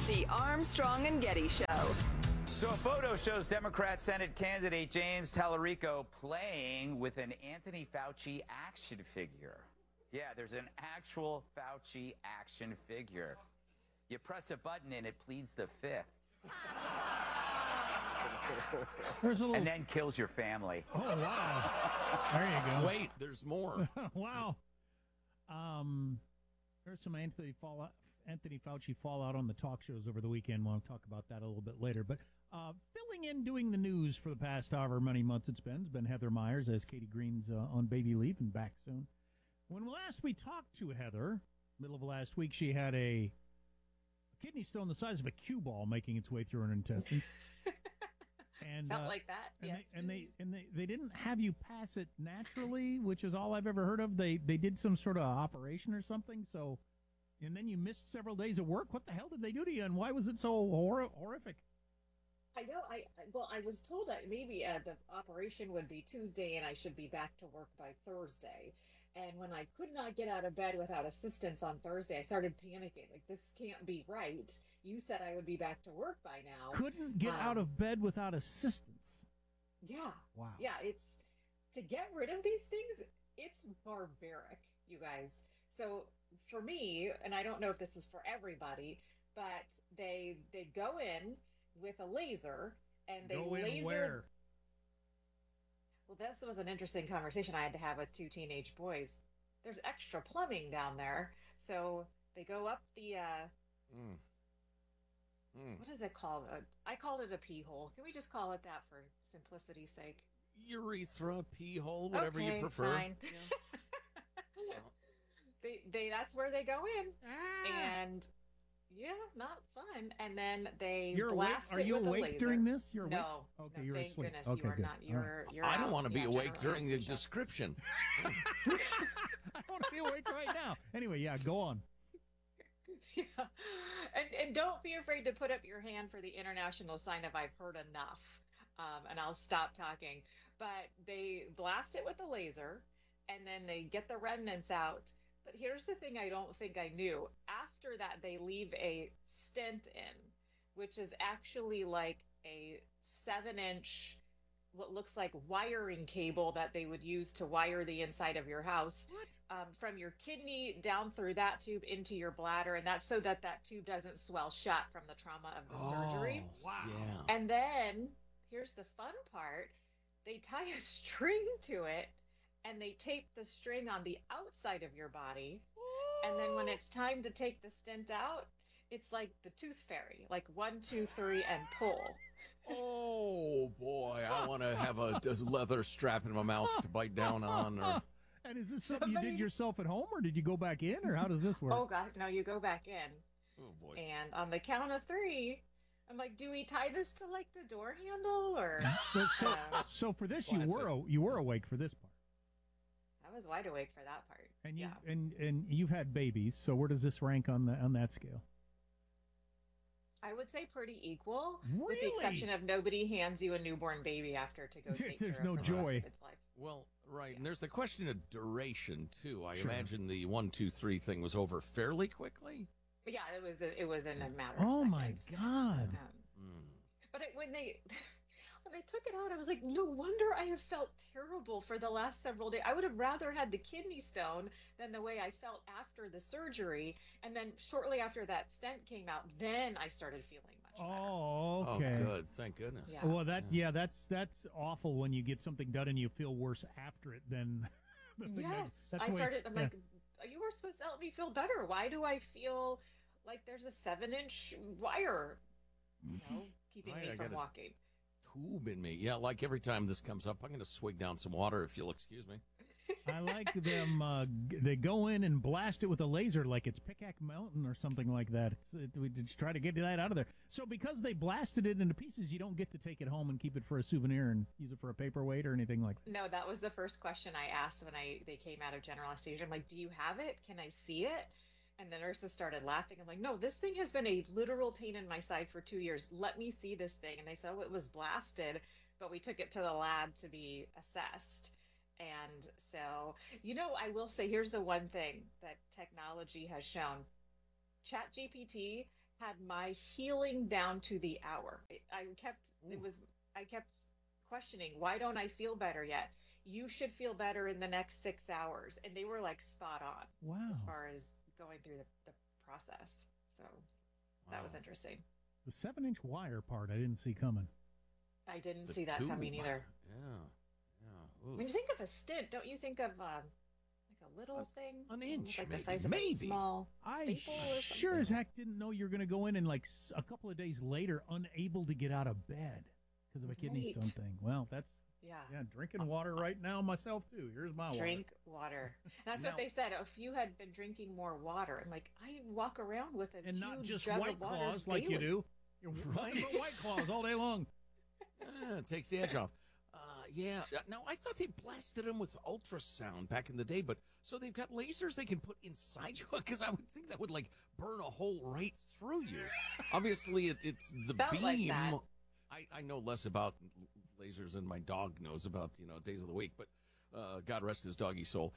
The Armstrong and Getty Show. So a photo shows Democrat Senate candidate James Tallarico playing with an Anthony Fauci action figure. Yeah, there's an actual Fauci action figure. You press a button and it pleads the fifth. And then kills your family. Oh, wow. There you go. Wait, there's more. Wow. There's some Anthony Fauci fallout on the talk shows over the weekend. We'll talk about that a little bit later. But filling in, doing the news for the past however many months it's been Heather Myers, as Katie Green's on baby leave and back soon. When last we talked to Heather, middle of last week, she had a kidney stone the size of a cue ball making its way through her intestines. And felt like that. And Yes. they didn't have you pass it naturally, which is all I've ever heard of. They did some sort of operation or something. So, and then you missed several days of work. What the hell did they do to you, and why was it so horrific? I know. I was told that maybe the operation would be Tuesday and I should be back to work by Thursday. And when I could not get out of bed without assistance on Thursday, I started panicking. Like, this can't be right. You said I would be back to work by now. Couldn't get out of bed without assistance. Yeah. Wow. Yeah. It's to get rid of these things. It's barbaric, you guys. So for me, and I don't know if this is for everybody, but they go in with a laser and they laser. Where? Well, this was an interesting conversation I had to have with two teenage boys. There's extra plumbing down there, so they go up the what is it called? I called it a pee hole. Can we just call it that for simplicity's sake? Urethra, pee hole, whatever Okay, you prefer. fine. They that's where they go in, and yeah, not fun. And then they You're blast awake? Are it you with awake a laser. during this? You're awake? No. Okay, no, you're thank asleep. goodness Okay, you are good. not. You're I don't out. want to be Yeah, awake general during the anesthesia. description. I want to be awake right now. Anyway, yeah, go on. Yeah. And don't be afraid to put up your hand for the international sign of I've heard enough. And I'll stop talking. But they blast it with a laser and then they get the remnants out. But here's the thing I don't think I knew. After that, they leave a stent in, which is actually like a 7-inch, what looks like wiring cable that they would use to wire the inside of your house. What? From your kidney down through that tube into your bladder. And that's so that that tube doesn't swell shut from the trauma of the surgery. Wow. Yeah. And then here's the fun part. They tie a string to it and they tape the string on the outside of your body. And then when it's time to take the stent out, it's like the tooth fairy, like 1, 2, 3, and pull. Oh, boy. I want to have a leather strap in my mouth to bite down on. Or... And is this something you did yourself at home, or did you go back in, or how does this work? Oh, God, no, you go back in. Oh, boy. And on the count of 3, I'm like, do we tie this to like the door handle or? But so for this, you were awake for this part. I was wide awake for that part. And you yeah. and you've had babies, so where does this rank on that scale? I would say pretty equal, with Really? the exception of nobody hands you a newborn baby after to go take There's care no of for the joy. rest of its life. Well, right. And there's the question of duration, too. I Sure. imagine the 1, 2, 3 thing was over fairly quickly. But yeah, it was in a matter of Oh seconds. my God! But when they took it out, I was like, no wonder I have felt terrible for the last several days. I would have rather had the kidney stone than the way I felt after the surgery. And then shortly after that stent came out, then I started feeling much better. Oh, okay. Oh, good. Thank goodness. Yeah. Well, that's awful when you get something done and you feel worse after it than the thing. Yes, that's I the way- started. I'm yeah. like, you were supposed to help me feel better. Why do I feel like there's a 7-inch wire, keeping Right, me I from gotta- walking? Tube in me. Yeah, like every time this comes up, I'm going to swig down some water if you'll excuse me. I like them. They go in and blast it with a laser, like it's Pickaxe Mountain or something like that. We just try to get that out of there. So because they blasted it into pieces, you don't get to take it home and keep it for a souvenir and use it for a paperweight or anything like that. No, that was the first question I asked when they came out of general anesthesia. I'm like, do you have it? Can I see it? And the nurses started laughing. I'm like, no, this thing has been a literal pain in my side for 2 years. Let me see this thing. And they said, oh, it was blasted, but we took it to the lab to be assessed. And so, I will say, here's the one thing that technology has shown. ChatGPT had my healing down to the hour. I kept questioning, why don't I feel better yet? You should feel better in the next 6 hours. And they were like spot on Wow. as far as going through the process. So that was interesting. The 7-inch wire part I didn't see coming. I didn't It's a see that coming tube. either. Yeah. Oof. When you think of a stint, don't you think of like a little thing? an inch, like maybe. the size of Maybe. a small I staple or something? sure as heck didn't know you were going to go in and like a couple of days later unable to get out of bed because of a kidney Right. stone thing. Well, that's Yeah. drinking water right now myself too. Here's my Drink water. That's Now- what they said. If you had been drinking more water, and like I walk around with a water. And not huge just jug White of water Claws like you daily. do. You're Right. right. White Claws all day long. It takes the edge off. Yeah. Now, I thought they blasted them with ultrasound back in the day, but so they've got lasers they can put inside you? Because I would think that would, like, burn a hole right through you. Obviously, it's the Felt beam. like that. I know less about lasers than my dog knows about, days of the week, but God rest his doggy soul.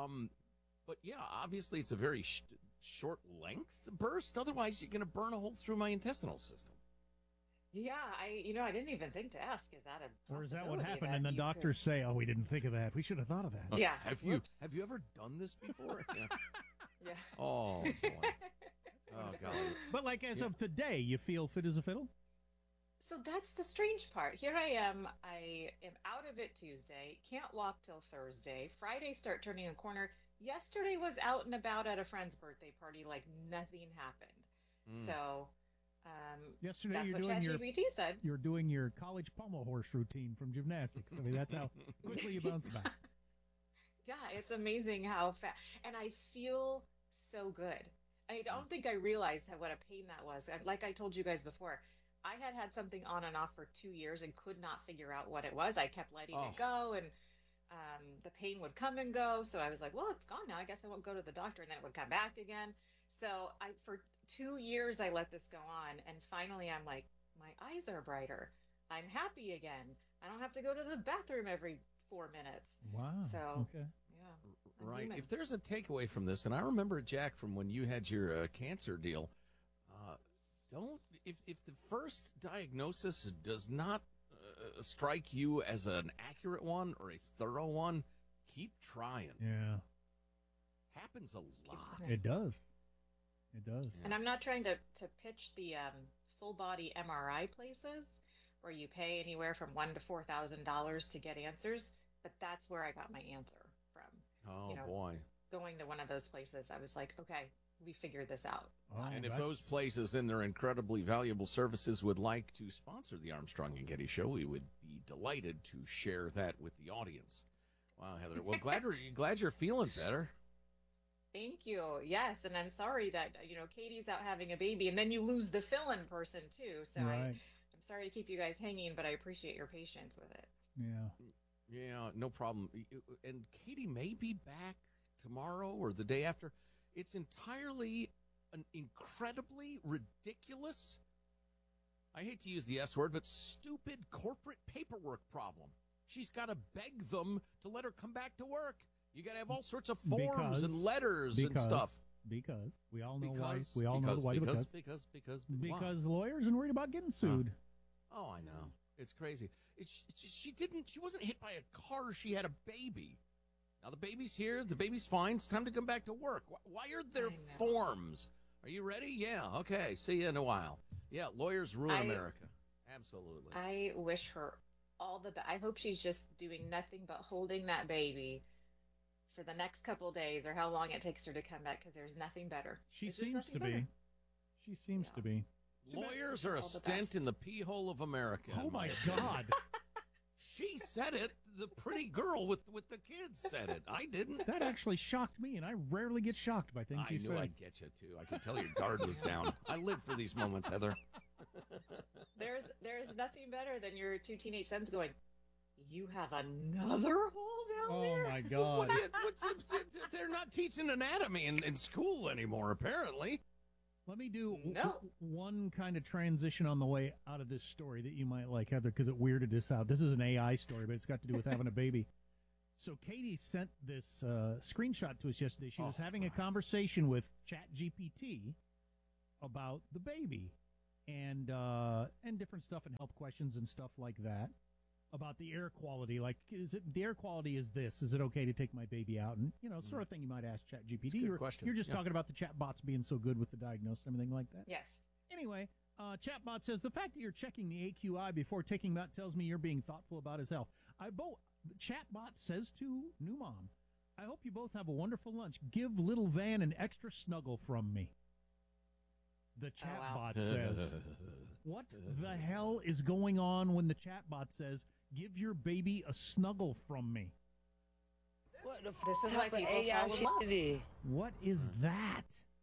But, yeah, obviously it's a very short length burst. Otherwise, you're going to burn a hole through my intestinal system. Yeah, I didn't even think to ask. Is that a Or is that what possibility happened? that And the you doctors say, "Oh, we didn't think of that. We should have thought of that." Yeah. Have Whoops. you ever done this before? Yeah. Yeah. Oh, boy. Oh, golly. But like as of today, you feel fit as a fiddle. So that's the strange part. Here I am out of it Tuesday. Can't walk till Thursday. Friday start turning a corner. Yesterday was out and about at a friend's birthday party, like nothing happened. So. Yesterday That's you're what doing your ChatGPT said. you're doing your college pommel horse routine from gymnastics. I mean, that's how quickly you bounce back. Yeah, it's amazing how fast. And I feel so good. I don't think I realized what a pain that was. Like I told you guys before, I had something on and off for 2 years and could not figure out what it was. I kept letting it go, and the pain would come and go. So I was like, well, it's gone now. I guess I won't go to the doctor. And then it would come back again. So for 2 years, I let this go on. And finally, I'm like, my eyes are brighter. I'm happy again. I don't have to go to the bathroom every 4 minutes. Wow. So, okay. yeah. I'm Right. human. If there's a takeaway from this, and I remember, Jack, from when you had your cancer deal, if the first diagnosis does not strike you as an accurate one or a thorough one, keep trying. Yeah. Happens a lot. It does. It does. And I'm not trying to pitch the full body MRI places where you pay anywhere from $1,000 to $4,000 to get answers, but that's where I got my answer from. Oh, you know, boy. Going to one of those places, I was like, okay, we figured this out. Oh, And if that's- those places and their incredibly valuable services would like to sponsor the Armstrong and Getty Show, we would be delighted to share that with the audience. Wow, Heather. Well, glad you're feeling better. Thank you. Yes, and I'm sorry that Katie's out having a baby, and then you lose the fill-in person too. So Right. I'm sorry to keep you guys hanging, but I appreciate your patience with it. Yeah. Yeah, no problem. And Katie may be back tomorrow or the day after. It's entirely an incredibly ridiculous, I hate to use the S word, but stupid corporate paperwork problem. She's got to beg them to let her come back to work. You got to have all sorts of forms and letters and stuff. Because we all know why. Because We all know why. Because why? lawyers and worried about getting sued. Oh, I know. It's crazy. She wasn't hit by a car. She had a baby. Now the baby's here. The baby's fine. It's time to come back to work. Why are there forms? Are you ready? Yeah. Okay. See you in a while. Yeah. Lawyers rule America. Absolutely. I wish her all the best. I hope she's just doing nothing but holding that baby for the next couple days or how long it takes her to come back, because there's nothing better. She There's just seems to nothing better. be. She seems to be. Lawyers are a All the stent best. in the pee hole of America. Oh my God. She said it. The pretty girl with the kids said it. I didn't. That actually shocked me, and I rarely get shocked by things I you knew say. I'd get you too. I could tell your guard was down. I live for these moments, Heather. There's nothing better than your two teenage sons going, "You have another hole down Oh there?" my God. They're not teaching anatomy in school anymore, apparently. Let me do No. one kind of transition on the way out of this story that you might like, Heather, because it weirded us out. This is an AI story, but it's got to do with having a baby. So Katie sent this screenshot to us yesterday. She was having a conversation with ChatGPT about the baby and different stuff and health questions and stuff like that. About the air quality, like, the air quality is this? Is it okay to take my baby out? And, sort of thing you might ask ChatGPT. Question. You're just talking about the chatbots being so good with the diagnosis and everything like that. Yes. Anyway, chatbot says, the fact that you're checking the AQI before taking him out tells me you're being thoughtful about his health. Chatbot says to new mom, I hope you both have a wonderful lunch. Give little Van an extra snuggle from me. The chatbot says, what the hell is going on when the chatbot says, give your baby a snuggle from me? What the This is why people fall in love. What is that?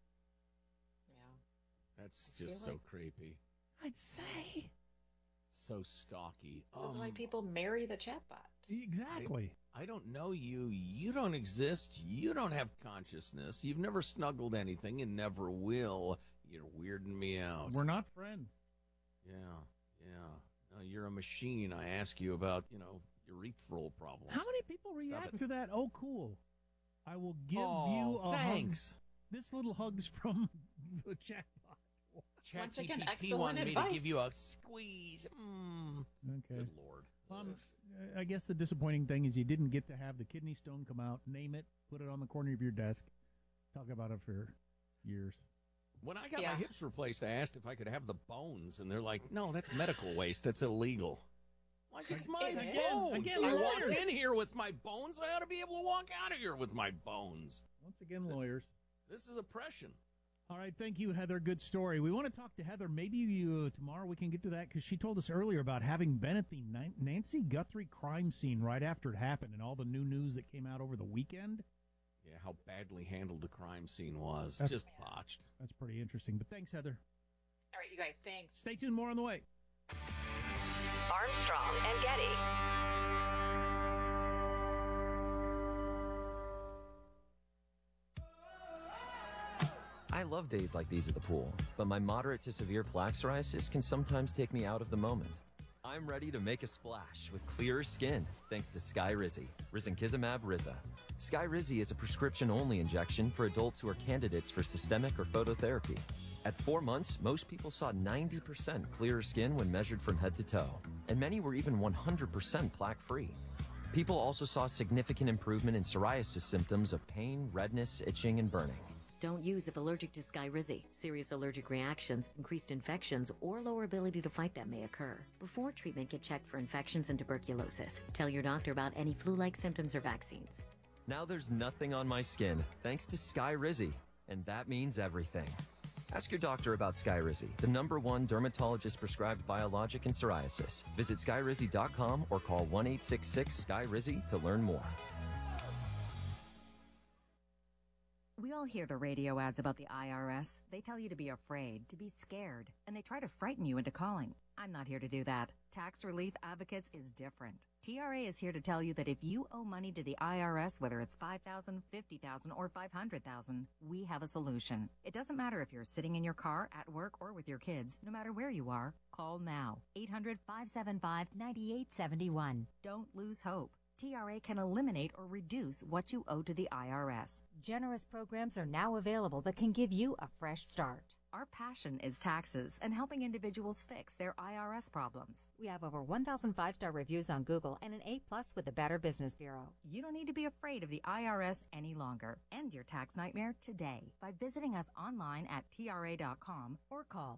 Yeah. That's just so creepy. I'd say. So stalky. This is why people marry the chatbot. Exactly. I don't know you. You don't exist. You don't have consciousness. You've never snuggled anything and never will. You're weirding me out. We're not friends. Yeah. No, you're a machine. I ask you about, urethral problems. How many people react to that? Oh, cool. I will give you a thanks. hug. This little hug's from the chatbot. Once again, ChatGPT excellent wanted me advice. to give you a squeeze. Okay. Good Lord. I guess the disappointing thing is you didn't get to have the kidney stone come out, name it, put it on the corner of your desk, talk about it for years. When I got my hips replaced, I asked if I could have the bones, and they're like, no, that's medical waste. That's illegal. Like, it's my bones. Again, I lawyers. walked in here with my bones. I ought to be able to walk out of here with my bones. Once again, lawyers. This is oppression. All right, thank you, Heather. Good story. We want to talk to Heather. Maybe tomorrow we can get to that because she told us earlier about having been at the Nancy Guthrie crime scene right after it happened and all the new news that came out over the weekend. Yeah, how badly handled the crime scene was. Just botched. That's pretty interesting. But thanks, Heather. All right, you guys, thanks. Stay tuned. More on the way. Armstrong and Getty. I love days like these at the pool, but my moderate to severe plaque psoriasis can sometimes take me out of the moment. I'm ready to make a splash with clearer skin thanks to Skyrizi, risankizumab Riza. Skyrizi is a prescription-only injection for adults who are candidates for systemic or phototherapy. At 4 months, most people saw 90% clearer skin when measured from head to toe, and many were even 100% plaque-free. People also saw significant improvement in psoriasis symptoms of pain, redness, itching, and burning. Don't use if allergic to Skyrizi. Serious allergic reactions, increased infections, or lower ability to fight them may occur. Before treatment, get checked for infections and tuberculosis. Tell your doctor about any flu-like symptoms or vaccines. Now there's nothing on my skin, thanks to Skyrizi, and that means everything. Ask your doctor about Skyrizi, the #1 dermatologist-prescribed biologic in psoriasis. Visit Skyrizi.com or call 1-866-SKYRIZI to learn more. We all hear the radio ads about the IRS. They tell you to be afraid, to be scared, and they try to frighten you into calling. I'm not here to do that. Tax Relief Advocates is different. TRA is here to tell you that if you owe money to the IRS, whether it's $5,000, $50,000, or $500,000, we have a solution. It doesn't matter if you're sitting in your car, at work, or with your kids. No matter where you are, call now. 800-575-9871. Don't lose hope. TRA can eliminate or reduce what you owe to the IRS. Generous programs are now available that can give you a fresh start. Our passion is taxes and helping individuals fix their IRS problems. We have over 1,000 5-star reviews on Google and an A+ with the Better Business Bureau. You don't need to be afraid of the IRS any longer. End your tax nightmare today by visiting us online at TRA.com or call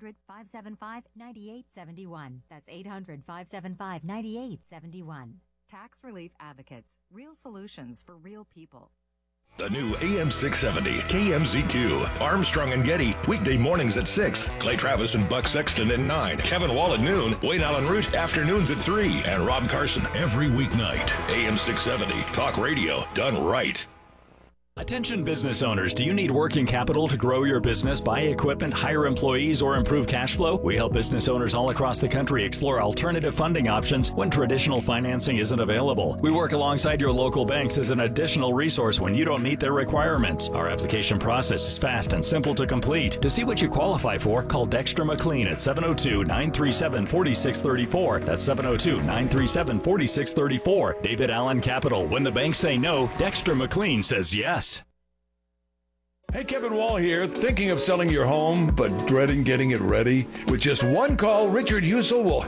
800-575-9871. That's 800-575-9871. Tax Relief Advocates. Real solutions for real people. The new AM 670 KMZQ. Armstrong and Getty. Weekday mornings at 6. Clay Travis and Buck Sexton at 9. Kevin Wall at noon. Wayne Allen Root afternoons at 3. And Rob Carson every weeknight. AM 670. Talk radio done right. Attention business owners, do you need working capital to grow your business, buy equipment, hire employees, or improve cash flow? We help business owners all across the country explore alternative funding options when traditional financing isn't available. We work alongside your local banks as an additional resource when you don't meet their requirements. Our application process is fast and simple to complete. To see what you qualify for, call Dexter McLean at 702-937-4634. That's 702-937-4634. David Allen Capital. When the banks say no, Dexter McLean says yes. Hey, Kevin Wall here. Thinking of selling your home, but dreading getting it ready? With just one call, Richard Husel will